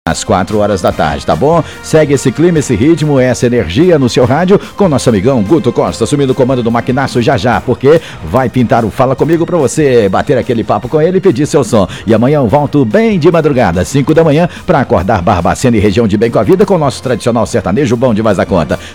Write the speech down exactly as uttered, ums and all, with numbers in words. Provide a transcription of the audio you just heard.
às quatro horas da tarde, tá bom? Segue esse clima, esse ritmo, essa energia no seu rádio com nosso amigão Guto Costa, assumindo o comando do maquinaço já já, porque vai pintar o Fala Comigo pra você bater aquele papo com ele e pedir seu som. E amanhã eu volto bem de madrugada, cinco da manhã, pra acordar Barbacena e região de Bem com a Vida com o nosso tradicional sertanejo bom demais da conta.